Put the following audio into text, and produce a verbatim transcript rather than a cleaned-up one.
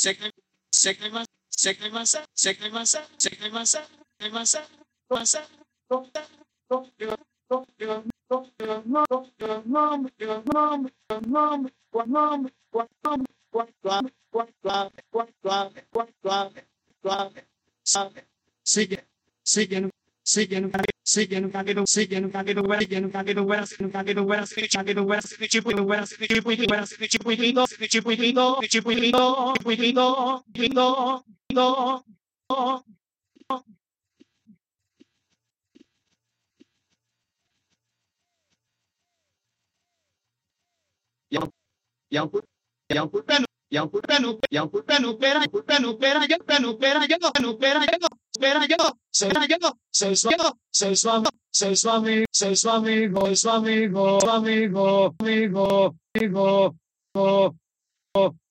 Second masa, second masa, second masa, second masa, second masa, masa, masa, your mom, your mom, your mom, your mom, your mom, your mom, what mom, what mom, what mom, what mom, what mom, what mom, what mom, singing, singing, singing, singing, singing, singing, yang yang put yang putih yang putih yang putih pera putih pera yo penu pera yo penu pera yo pera yo pera yo soy suami soy suami soy suami soy suami soy suami suami amigo amigo amigo